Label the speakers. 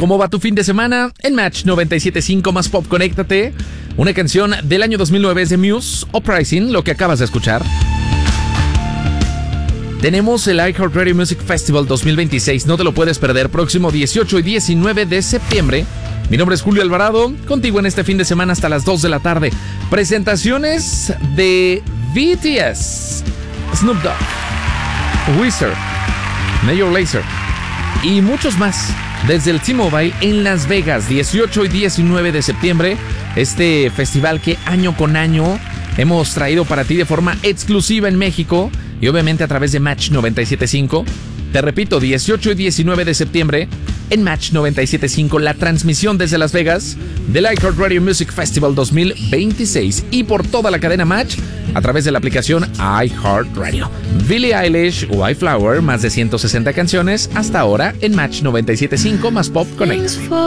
Speaker 1: ¿Cómo va tu fin de semana? En Match 97.5 más Pop, conéctate. Una canción del año 2009 es de Muse, Uprising, lo que acabas de escuchar. Tenemos el iHeartRadio Music Festival 2026, no te lo puedes perder, próximo 18 y 19 de septiembre. Mi nombre es Julio Alvarado, contigo en este fin de semana hasta las 2 de la tarde. Presentaciones de BTS, Snoop Dogg, Weezer, Major Lazer y muchos más desde el T-Mobile en Las Vegas, 18 y 19 de septiembre. Este festival que año con año hemos traído para ti de forma exclusiva en México y obviamente a través de Match 97.5. Te repito, 18 y 19 de septiembre en Match 97.5, la transmisión desde Las Vegas del iHeartRadio Music Festival 2026 y por toda la cadena Match a través de la aplicación iHeartRadio. Billie Eilish, White Flower, más de 160 canciones hasta ahora en Match 97.5 más Pop Connect.